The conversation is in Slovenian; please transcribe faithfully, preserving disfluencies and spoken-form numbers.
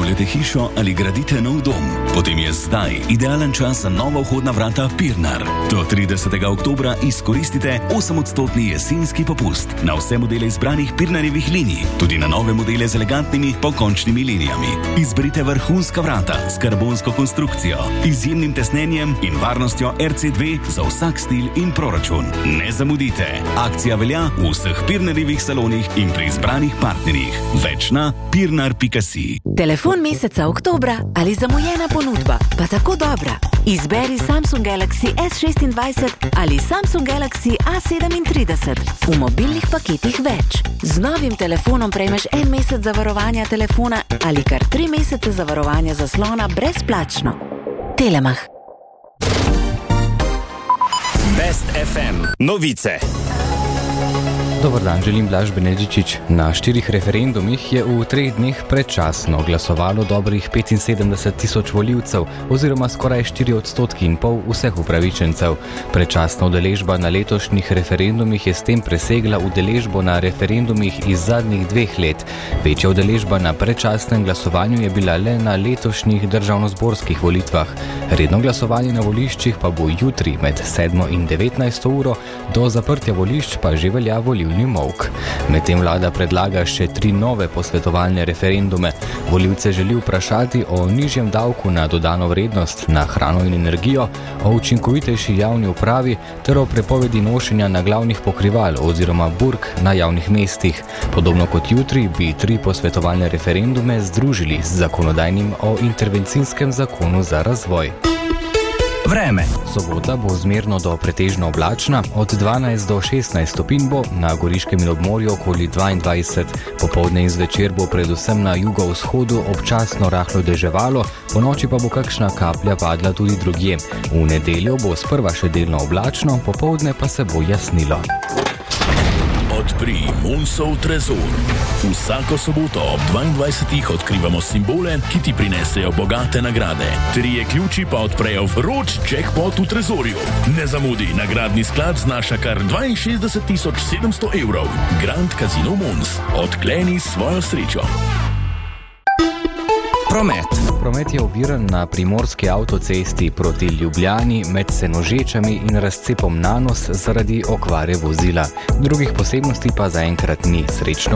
Obnavljate hišo ali gradite nov dom? Potem je zdaj idealen čas za nova vhodna vrata Pirnar. Do tridesetega oktobra izkoristite osemodstotni jesenski popust na vse modele izbranih Pirnarjevih linij, tudi na nove modele z elegantnimi pokončnimi linijami. Izberite vrhunska vrata s karbonsko konstrukcijo, izjemnim tesnenjem in varnostjo R C dve za vsak stil in proračun. Ne zamudite! Akcija velja v vseh Pirnarjevih salonih in pri izbranih partnerjih. Več na pirnar pika si. Telefon meseca oktobra ali zamujena ponudba, pa tako dobra. Izberi Samsung Galaxy S šestindvajset ali Samsung Galaxy A sedemintrideset. V mobilnih paketih več. Z novim telefonom prejmeš en mesec zavarovanja telefona ali kar tri mesece zavarovanja zaslona brezplačno. Telemach. Best F M novice. Dobar dan, želim Blaž Benedičič. Na štirih referendumih je v treh dneh predčasno glasovalo dobrih petinsedemdeset tisoč volivcev oziroma skoraj štiri odstotki in pol vseh upravičencev. Predčasna udeležba na letošnjih referendumih je s tem presegla udeležbo na referendumih iz zadnjih dveh let. Večja udeležba na predčasnem glasovanju je bila le na letošnjih državnozborskih volitvah. Redno glasovanje na voliščih pa bo jutri med sedmo in devetnajsto uro, do zaprtja volišč pa že velja volivni molk. Medtem vlada predlaga še tri nove posvetovalne referendume. Volivce želi vprašati o nižjem davku na dodano vrednost, na hrano in energijo, o učinkovitejši javni upravi ter o prepovedi nošenja naglavnih pokrival oziroma burk na javnih mestih. Podobno kot jutri bi tri posvetovalne referendume združili z zakonodajnim o intervencijskem zakonu za razvoj. Vreme. Sobota bo zmerno do pretežno oblačna, od dvanajst do šestnajst stopinj bo, na Goriškem in obmorju okoli dvaindvajset. Popoldne in zvečer bo predvsem na jugovzhodu občasno rahlo deževalo, ponoči pa bo kakšna kaplja padla tudi drugje. V nedeljo bo sprva še delno oblačno, popoldne pa se bo jasnilo. Odpri Munsov trezor. Vsako soboto ob dvaindvajsetih odkrivamo simbole, ki ti prinesejo bogate nagrade. Trije ključi pa odprejo vroč jackpot v trezorju. Ne zamudi, nagradni sklad znaša kar dvainšestdeset tisoč sedemsto evrov. Grand Casino Muns. Odkleni svojo srečo. Promet. Promet je oviran na primorski avtocesti proti Ljubljani med Senožečami in razcepom Nanos zaradi okvare vozila. Drugih posebnosti pa zaenkrat ni. Srečno